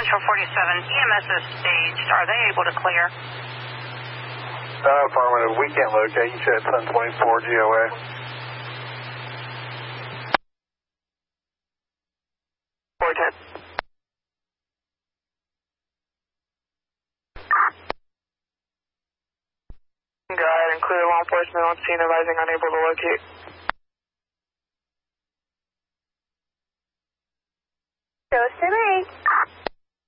Central 47, EMS is staged. Are they able to clear? Affirmative. We can't locate. You said 1024 GOA. Go ahead and clear law enforcement on scene advising unable to locate. Goes to me.